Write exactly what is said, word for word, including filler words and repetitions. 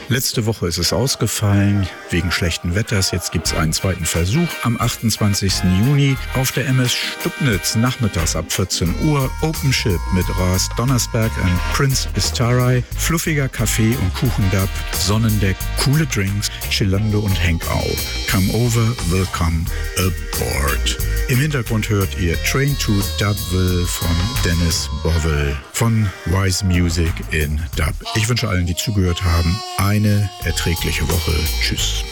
Letzte Woche ist es ausgefallen wegen schlechten Wetters. Jetzt gibt es einen zweiten Versuch am achtundzwanzigsten Juni auf der M S Stubnitz nachmittags ab vierzehn Uhr. Open Ship mit Ras Donnersberg und Prince Istarai, fluffiger Kaffee und Kuchendub, Sonnendeck, coole Drinks, Chillando und Hangout. Come over, welcome aboard. Im Hintergrund hört ihr Train to Dubville von Dennis Bovell von Wise Music in Dub. Ich wünsche allen, die zugehört haben, eine erträgliche Woche. Tschüss.